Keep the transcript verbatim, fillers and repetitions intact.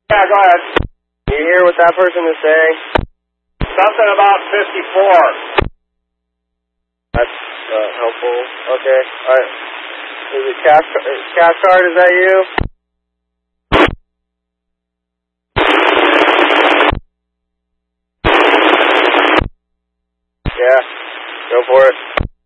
Yeah, go ahead. You hear what that person is saying? Something about fifty-four. That's uh, helpful. Okay. All right. Is it cash, cash card? Is that you? Yeah. Go for it.